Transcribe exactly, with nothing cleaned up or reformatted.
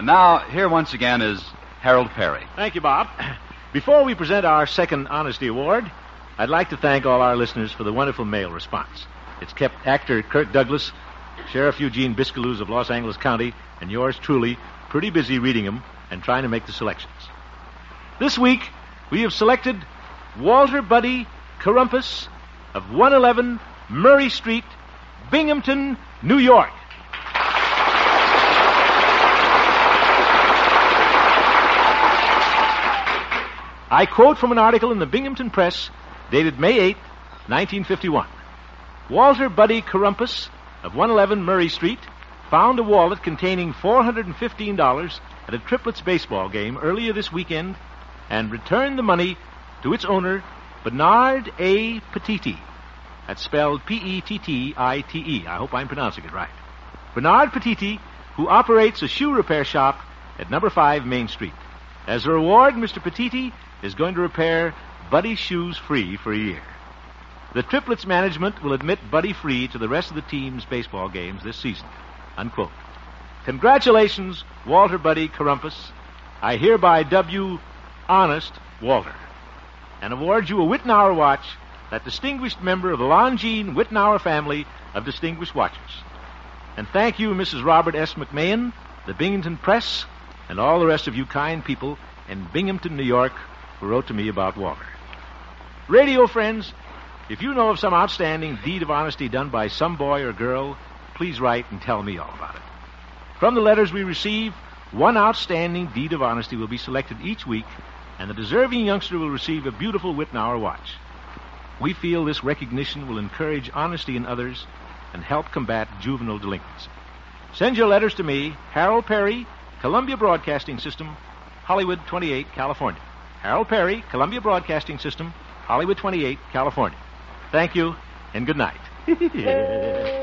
And now, here once again is Harold Perry. Thank you, Bob. Before we present our second Honesty Award, I'd like to thank all our listeners for the wonderful mail response. It's kept actor Kirk Douglas, Sheriff Eugene Biscaloos of Los Angeles County, and yours truly pretty busy reading them and trying to make the selections. This week, we have selected Walter Buddy Carumpus of one eleven Murray Street, Binghamton, New York. I quote from an article in the Binghamton Press dated May eighth, nineteen fifty-one. Walter Buddy Carumpus of one eleven Murray Street found a wallet containing four hundred fifteen dollars at a Triplets baseball game earlier this weekend and returned the money to its owner, Bernard A. Petiti. That's spelled P E T T I T E. I hope I'm pronouncing it right. Bernard Petiti, who operates a shoe repair shop at number five Main Street. As a reward, Mister Petiti is going to repair Buddy's shoes free for a year. The Triplets management will admit Buddy free to the rest of the team's baseball games this season. Unquote. Congratulations, Walter Buddy Carumpus. I hereby dub you Honest Walter, and award you a Wittenauer watch, that distinguished member of the Longines Wittenauer family of distinguished watchers. And thank you, Missus Robert S. McMahon, the Binghamton Press, and all the rest of you kind people in Binghamton, New York, who wrote to me about Walter. Radio friends, if you know of some outstanding deed of honesty done by some boy or girl, please write and tell me all about it. From the letters we receive, one outstanding deed of honesty will be selected each week, and the deserving youngster will receive a beautiful Wittenauer watch. We feel this recognition will encourage honesty in others and help combat juvenile delinquency. Send your letters to me, Harold Perry, Columbia Broadcasting System, Hollywood twenty-eight, California. Harold Perry, Columbia Broadcasting System, Hollywood twenty-eight, California. Thank you, and good night.